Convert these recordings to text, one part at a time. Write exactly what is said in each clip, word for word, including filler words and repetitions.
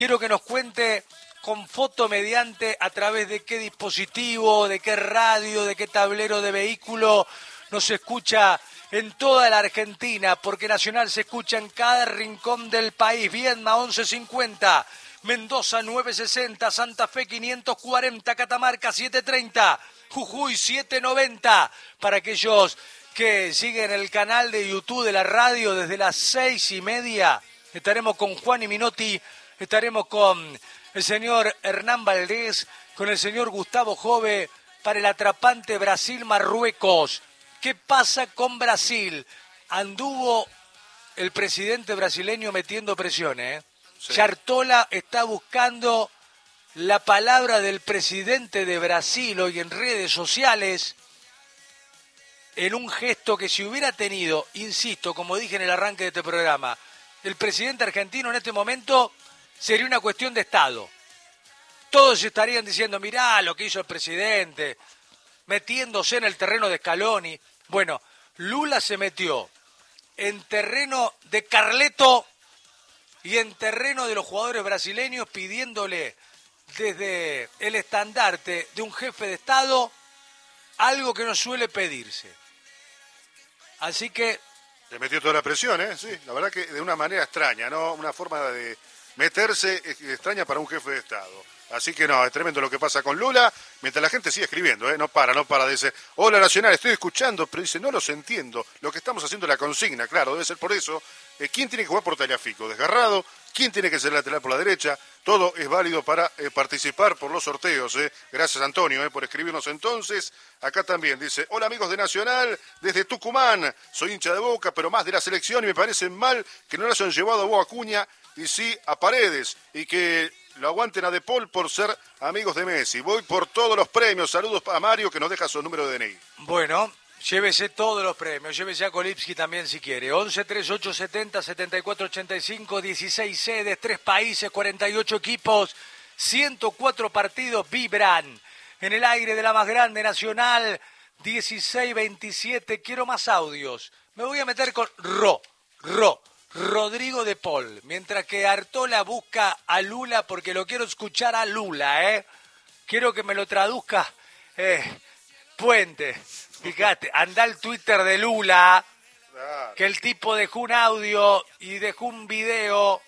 Quiero que nos cuente con foto mediante a través de qué dispositivo, de qué radio, de qué tablero de vehículo nos escucha en toda la Argentina, porque Nacional se escucha en cada rincón del país. Viedma once cincuenta, Mendoza nueve sesenta, Santa Fe quinientos cuarenta, Catamarca setecientos treinta, Jujuy setecientos noventa. Para aquellos que siguen el canal de YouTube de la radio, desde las seis y media estaremos con Juan y Minotti, estaremos con el señor Hernán Valdés, con el señor Gustavo Jove para el atrapante Brasil-Marruecos. ¿Qué pasa con Brasil? Anduvo el presidente brasileño metiendo presiones, ¿eh? Sí. Yartola está buscando la palabra del presidente de Brasil hoy en redes sociales en un gesto que si hubiera tenido, insisto, como dije en el arranque de este programa, el presidente argentino en este momento sería una cuestión de Estado. Todos estarían diciendo, mirá lo que hizo el presidente, metiéndose en el terreno de Scaloni. Bueno, Lula se metió en terreno de Carleto y en terreno de los jugadores brasileños, pidiéndole desde el estandarte de un jefe de Estado algo que no suele pedirse. Así que... Le metió toda la presión, ¿eh? Sí, la verdad que de una manera extraña, ¿no? Una forma de meterse extraña para un jefe de Estado. Así que no, es tremendo lo que pasa con Lula, mientras la gente sigue escribiendo, ¿eh? No para, no para de decir, hola Nacional, estoy escuchando, pero dice, no los entiendo, lo que estamos haciendo es la consigna, claro, debe ser por eso. Eh, ¿Quién tiene que jugar por Tagliafico? Desgarrado, ¿quién tiene que ser lateral por la derecha? Todo es válido para eh, participar por los sorteos, ¿eh? Gracias Antonio, ¿eh? Por escribirnos entonces. Acá también dice, hola amigos de Nacional, desde Tucumán, soy hincha de Boca, pero más de la selección y me parece mal que no lo hayan llevado a Boca Acuña y sí a Paredes, y que lo aguanten a De Paul por ser amigos de Messi. Voy por todos los premios. Saludos a Mario, que nos deja su número de D N I. Bueno, llévese todos los premios. Llévese a Kolipski también si quiere. once, treinta y ocho, setenta, setenta y cuatro, ochenta y cinco, dieciséis sedes, tres países, cuarenta y ocho equipos, ciento cuatro partidos vibran en el aire de la más grande Nacional. dieciséis veintisiete. Quiero más audios. Me voy a meter con Ro, Ro. Rodrigo de Paul, mientras que Artola busca a Lula, porque lo quiero escuchar a Lula, ¿eh? Quiero que me lo traduzca eh, Puente. Fíjate, anda el Twitter de Lula, que el tipo dejó un audio y dejó un video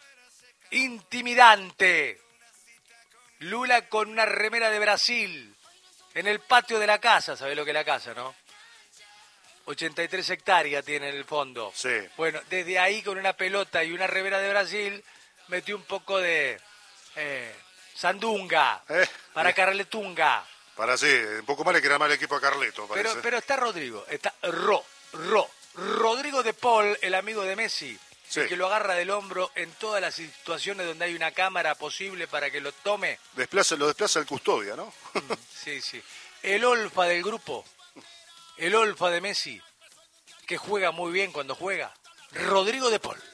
intimidante. Lula con una remera de Brasil en el patio de la casa, ¿sabés lo que es la casa, no? ochenta y tres hectáreas tiene en el fondo. Sí. Bueno, desde ahí con una pelota y una remera de Brasil metió un poco de eh, sandunga eh, para eh. Carletunga. Para sí, un poco más le queda mal el equipo a Carleto, parece. Pero, pero está Rodrigo, está Ro, Ro. Rodrigo de Paul, el amigo de Messi, sí. El que lo agarra del hombro en todas las situaciones donde hay una cámara posible para que lo tome. Desplaza, lo desplaza el custodia, ¿no? Sí, sí. El olfa del grupo. El olfa de Messi, que juega muy bien cuando juega, Rodrigo de Paul.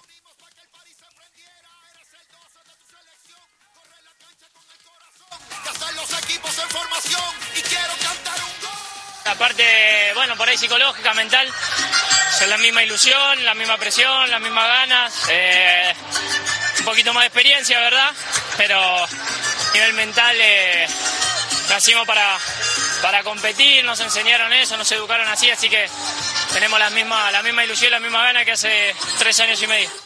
Aparte, bueno, por ahí psicológica, mental, es la misma ilusión, la misma presión, las mismas ganas, eh, un poquito más de experiencia, ¿verdad? Pero a nivel mental eh, nacimos para... Para competir, nos enseñaron eso, nos educaron así, así que tenemos la misma, la misma ilusión, la misma gana que hace tres años y medio.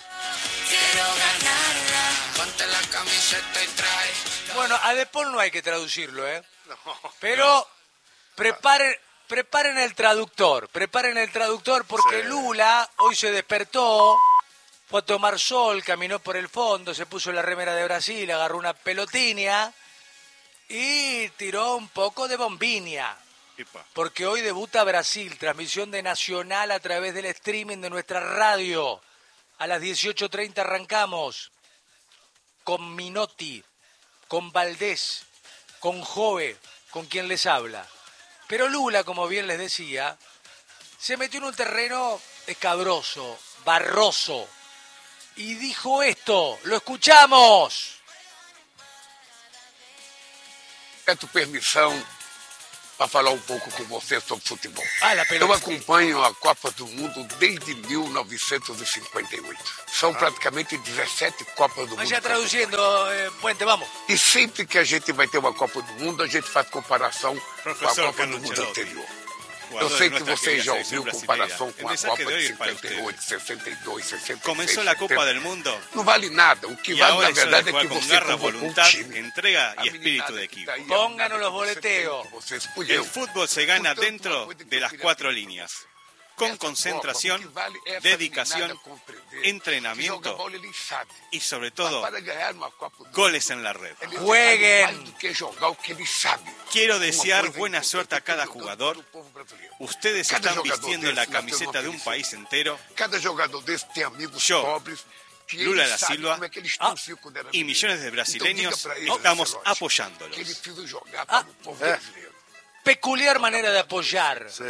Bueno, a De Paul no hay que traducirlo, ¿eh? No, Pero no. preparen, preparen el traductor, preparen el traductor porque sí. Lula hoy se despertó, fue a tomar sol, caminó por el fondo, se puso la remera de Brasil, agarró una pelotinia y tiró un poco de bombinia, porque hoy debuta Brasil, transmisión de Nacional a través del streaming de nuestra radio. A las dieciocho treinta arrancamos con Minotti, con Valdés, con Jove, con quien les habla. Pero Lula, como bien les decía, se metió en un terreno escabroso, barroso, y dijo esto, lo escuchamos. A tu permissão, para falar um pouco com você sobre futebol. Ah, la pelota. Eu acompanho a Copa do Mundo desde mil novecentos e cinquenta e oito. São praticamente dezessete Copas do Mundo. Vaya traduciendo, eh, Puente, vamos. E sempre que a gente vai ter uma Copa do Mundo, a gente faz comparação Professor com a Copa Carlo do Mundo Ancelotti. anterior. Eu Jugador sei de que nuestra você querida já selección ouviu brasileña. comparação com El a mensaje Copa de de hoy es para cinquenta e oito, ustedes. sessenta e dois, sessenta e seis. Comenzó la Copa del Mundo Não vale nada. O que y vale, ahora na es hora de verdade, é jugar que con você garra, convocou um voluntad, time. entrega A y espíritu meninada de que equipo. tá aí, a Pónganos meninada los que você boleteos. tem, que você escolheu. El fútbol se gana Portanto, dentro uma coisa que de eu las queria cuatro dizer, líneas. Con essa concentración, Copa, o que vale é essa dedicación, meninada compreender entrenamiento que joga bola, ele sabe. y sobre Mas todo para ganhar uma Copa do goles Mundo, en la red. ele Jueguen. sabe mais do que jogar o que ele sabe. Quiero Uma desear coisa buena importante suerte a é que cada todo jugador. o povo brasileiro. Ustedes Cada están jogador vistiendo desse la nasceu camiseta uma de un felicidade. país entero. Cada jogador desse tem amigos Yo, pobres que Lula ele da sabe Silva, como é que eles ah, torciam quando era y menino. millones de Então, brasileños diga pra ele, estamos Ancelotti, apoyándolos. que ele precisa jogar Ah, para o povo é. brasileiro. Peculiar manera de apoyar. Sí.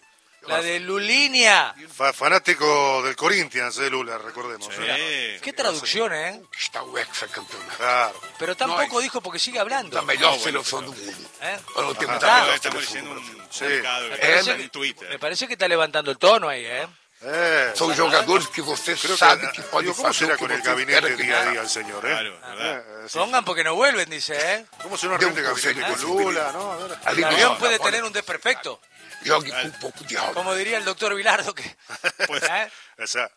La de Lulinia. Fa- fanático del Corinthians, eh, Lula, recordemos. Sí. ¿eh? Qué traducción, ¿eh? Conquistar o hexacampeonato. Claro. Pero tampoco Nós. dijo porque sigue hablando. Da melhor Ah, bueno, seleção do mundo. ¿Eh? Olha o tempo Estamos, da melhor estamos seleção leyendo do Brasil. un Sí. comunicado Me que parece, está en que, me Twitter. parece que está levantando el tono ahí, ¿eh? Eh, São jogadores que você creo sabe que, que pode digo, ¿cómo fazer será o que con el você gabinete espera que día a faça. día el señor? ¿eh? Claro, ¿verdad? Eh, sí. Pongan porque no vuelven, dice, ¿eh? ¿Cómo se nos Deu um rinde el gabinete conselho con de Lula? ¿no? A ver. Ali El no avión joga puede bola, tener un desperfecto, jogue com um pouco de alma. como diría el doctor Vilardo, que Pues, ¿eh? O sea,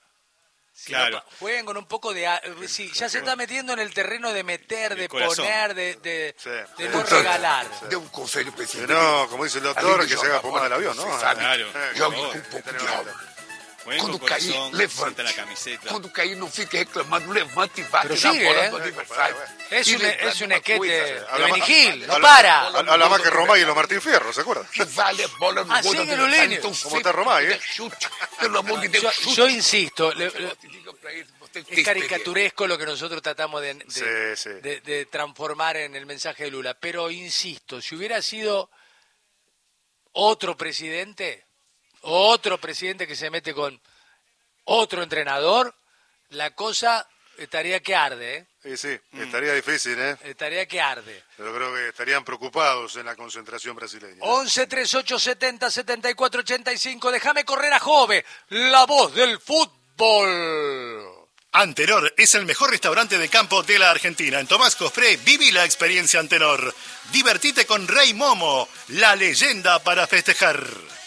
Si claro. no, jueguen con un poco de... a- Sí, ya se está metiendo en el terreno de meter, de El corazón. poner, de, de, Sí. de no Portanto, regalar. Deu um conselho para esse que menino. no, como dice el doctor, Ali que no se haga joga pomada del bola, avión, ¿no? você sabe. Claro. Eh, Jogue por com favor. um pouco Tenemos de que- alma. Jueguen Quando con cair, corazón, levante. sienta la camiseta. Quando cair, não fique reclamando, levante e vá Pero tirar sigue, a bola ¿eh? do adversário. Es E un, lembrando es un uma esquete coisa, de Habla- Benigil, no habla- para. Habla habla más que Romay y los Martín Fierro, ¿se acuerdan? que vale a bola no Ah, gol do sigue adversário. Lulinho. Então, Como sempre tá Romay, que eh? chute, pelo amor de Deus, Yo, chute. yo insisto, le- le- Diga pra ele, você tem es experiência. caricaturesco lo que nosotros tratamos de, de- Sí, sí. de- de transformar en el mensaje de Lula, pero insisto, si hubiera sido otro presidente, otro presidente que se mete con otro entrenador, la cosa estaría que arde, ¿eh? Sí, sí, estaría difícil, ¿eh? Estaría que arde. Pero creo que estarían preocupados en la concentración brasileña. once, treinta y ocho, setenta, setenta y cuatro, ochenta y cinco, déjame correr a Jove, la voz del fútbol. Antenor es el mejor restaurante de campo de la Argentina. En Tomás Cospré, viví la experiencia Antenor. Divertite con Rey Momo, la leyenda para festejar.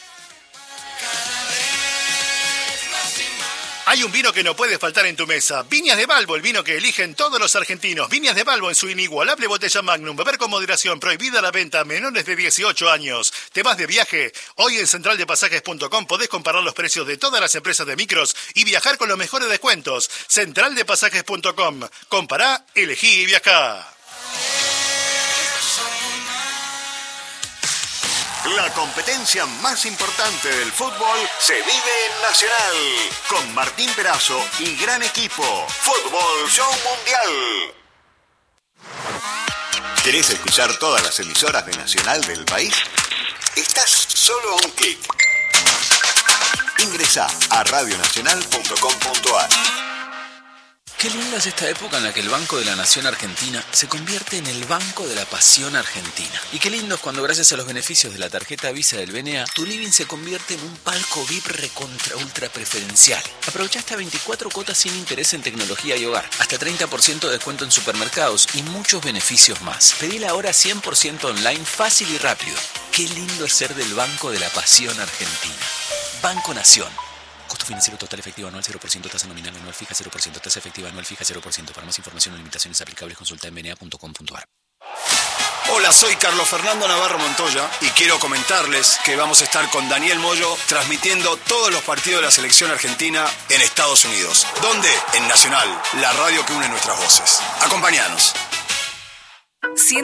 Hay un vino que no puede faltar en tu mesa. Viñas de Balbo, el vino que eligen todos los argentinos. Viñas de Balbo en su inigualable botella Magnum. Beber con moderación. Prohibida la venta a menores de dieciocho años. ¿Te vas de viaje? Hoy en central de pasajes punto com podés comparar los precios de todas las empresas de micros y viajar con los mejores descuentos. central de pasajes punto com. Compará, elegí y viajá. La competencia más importante del fútbol se vive en Nacional. Con Martín Perazo y gran equipo. Fútbol Show Mundial. ¿Querés escuchar todas las emisoras de Nacional del país? Estás solo a un clic. Ingresá a radio nacional punto com punto a r. Qué linda es esta época en la que el Banco de la Nación Argentina se convierte en el Banco de la Pasión Argentina. Y qué lindo es cuando gracias a los beneficios de la tarjeta Visa del B N A, tu living se convierte en un palco V I P recontra ultra preferencial. Aprovecha hasta veinticuatro cuotas sin interés en tecnología y hogar, hasta treinta por ciento de descuento en supermercados y muchos beneficios más. Pedila ahora cien por ciento online, fácil y rápido. Qué lindo es ser del Banco de la Pasión Argentina. Banco Nación. Costo financiero total efectivo anual cero por ciento, tasa nominal anual fija cero por ciento, tasa efectiva anual fija cero por ciento. Para más información o limitaciones aplicables consulta en b n a punto com punto a r. Hola, soy Carlos Fernando Navarro Montoya y quiero comentarles que vamos a estar con Daniel Moyo transmitiendo todos los partidos de la selección argentina en Estados Unidos. ¿Dónde? En Nacional, la radio que une nuestras voces. Acompáñanos.